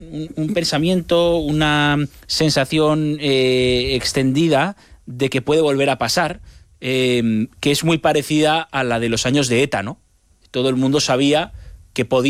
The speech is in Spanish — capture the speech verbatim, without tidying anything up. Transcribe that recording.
un, un pensamiento, una sensación eh, extendida de que puede volver a pasar, eh, que es muy parecida a la de los años de ETA, ¿no? Todo el mundo sabía que podía